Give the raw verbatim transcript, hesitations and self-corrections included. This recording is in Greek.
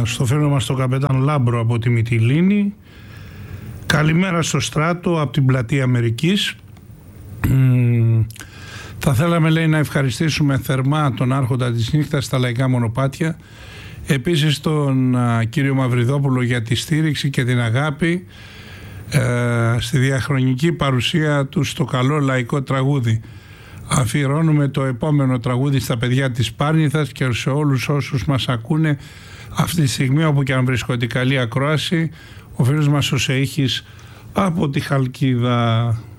στο φίλο μας τον καπετάν Λάμπρο από τη Μυτιλήνη. Καλημέρα στο Στράτο από την Πλατεία Αμερικής. Θα θέλαμε, λέει, να ευχαριστήσουμε θερμά τον Άρχοντα της Νύχτας στα Λαϊκά Μονοπάτια, επίσης τον α, κύριο Μαυριδόπουλο για τη στήριξη και την αγάπη ε, στη διαχρονική παρουσία του στο καλό λαϊκό τραγούδι. Αφιερώνουμε το επόμενο τραγούδι στα παιδιά της Πάρνηθας και σε όλους όσους μας ακούνε αυτή τη στιγμή, όπου και αν βρίσκονται. Καλή ακρόαση. Ο φίλος μας ο Σεΐχης από τη Χαλκίδα.